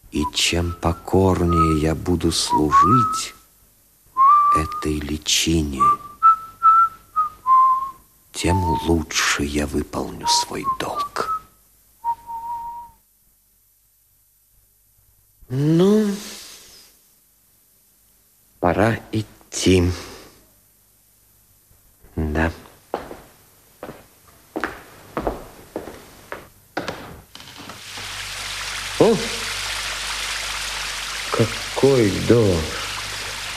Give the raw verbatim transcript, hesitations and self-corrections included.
И чем покорнее я буду служить этой личине, тем лучше я выполню свой долг. Ну, пора идти. Да. О, какой дождь!